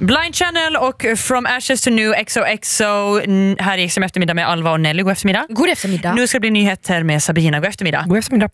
Blind Channel och From Ashes to New XOXO här i Extrem eftermiddag med Alva och Nelly. God eftermiddag. God eftermiddag. Nu ska det bli nyheter med Sabrina. God eftermiddag. God eftermiddag.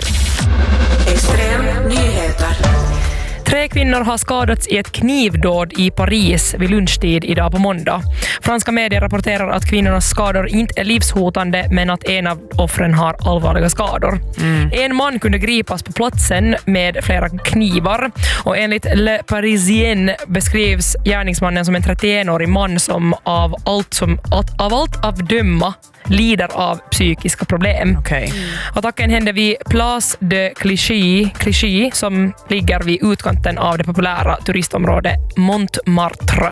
Extrem nyheter. 3 kvinnor har skadats i ett knivdåd i Paris vid lunchtid idag på måndag. Franska medier rapporterar att kvinnornas skador inte är livshotande men att en av offren har allvarliga skador. En man kunde gripas på platsen med flera knivar och enligt Le Parisien beskrivs gärningsmannen som en 31-årig man som av allt att döma lider av psykiska problem. Okay. Attacken hände vid Place de Clichy som ligger vid utkanten av det populära turistområdet Montmartre.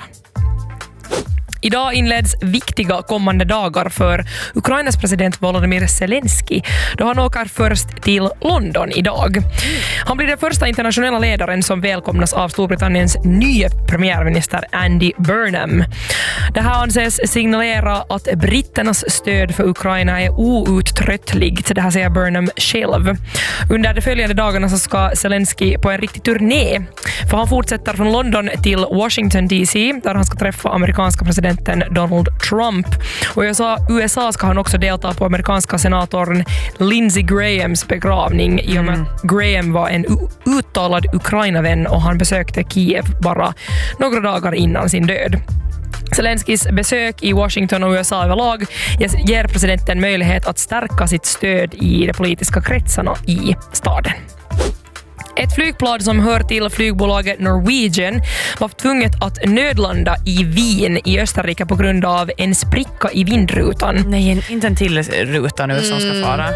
Idag inleds viktiga kommande dagar för Ukrainas president Volodymyr Zelensky då han åker först till London idag. Han blir den första internationella ledaren som välkomnas av Storbritanniens nya premiärminister Andy Burnham. Det här anses signalera att britternas stöd för Ukraina är outtröttligt, det här säger Burnham själv. Under de följande dagarna så ska Zelensky på en riktig turné, för han fortsätter från London till Washington DC där han ska träffa amerikanska presidenten Donald Trump. Och i USA ska han också delta på amerikanska senatorn Lindsey Grahams begravning i och med att Graham var en uttalad Ukraina-vän och han besökte Kiev bara några dagar innan sin död. Zelenskys besök i Washington och USA överlag ger presidenten möjlighet att stärka sitt stöd i de politiska kretsarna i staden. Ett flygplan som hör till flygbolaget Norwegian var tvunget att nödlanda i Wien i Österrike på grund av en spricka i vindrutan. Nej, inte en till ruta nu som ska fara.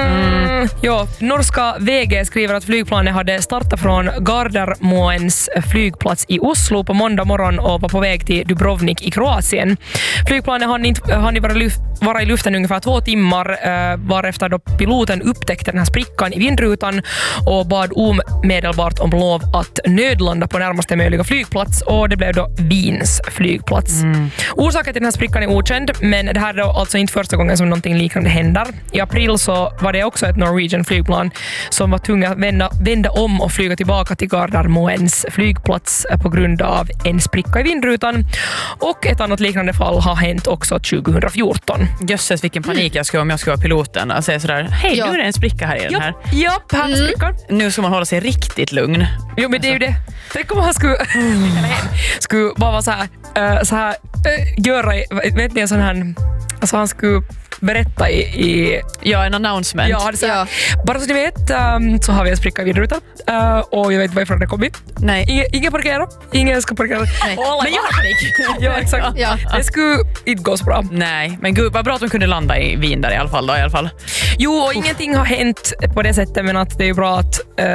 Ja, norska VG skriver att flygplanet hade startat från Gardermoens flygplats i Oslo på måndag morgon och var på väg till Dubrovnik i Kroatien. Flygplanet hann vara i luften ungefär 2 timmar varefter då piloten upptäckte den här sprickan i vindrutan och bad omedelbart om lov att nödlanda på närmaste möjliga flygplats och det blev då Wiens flygplats. Orsaken till den här sprickan är okänd, men det här är då alltså inte första gången som någonting liknande händer. I april så var det också ett Norwegian flygplan som var tvungen att vända om och flyga tillbaka till Gardermoens flygplats på grund av en spricka i vindrutan. Och ett annat liknande fall har hänt också 2014. Jösses, vilken panik jag skulle om jag skulle vara piloten och säga sådär, hej, nu är det en spricka här i den här. Ja, här är sprickan. Nu ska man hålla sig riktigt lugn. Jo, men det är ju det. Tänk om han skulle bara vara så här göra, vet ni, en sån här, alltså han skulle berätta i ja, en announcement. Ja, det så bara så ni vet så har vi en spricka i vindrutan och jag vet varifrån det kommer. Nej. Ingen parkera. Ingen ska parkera. Nej. Men jag har panik. Ja, exakt. Ja. Det skulle inte gå så bra. Nej, men gud, vad bra att de kunde landa i Wien där i alla fall. Jo, och ingenting har hänt på det sättet, men att det är bra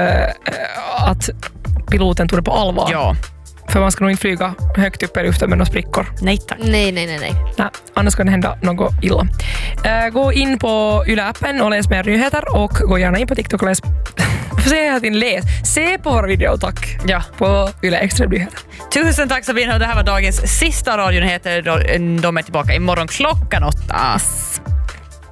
att piloten tog det på allvar. Ja. För man ska nog inte flyga högt upp i luften med några sprickor. Nej tack. Nej. Annars kan det hända något illa. Gå in på Yle-appen och läs mer nyheter och gå gärna in på TikTok och läs. Se på våra videor, tack. Ja. På Yle Extrem nyheter. Tusen tack Sabina, det här var dagens sista radionyheter. De är tillbaka imorgon klockan 8.